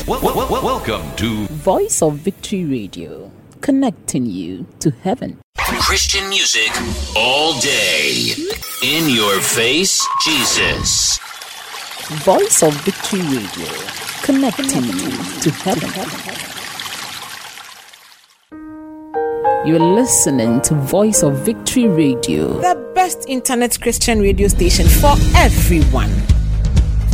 Welcome to Voice of Victory Radio, connecting you to heaven. Christian music all day. In your face, Jesus. Voice of Victory Radio, connecting you to heaven. You're listening to Voice of Victory Radio, the best internet Christian radio station for everyone.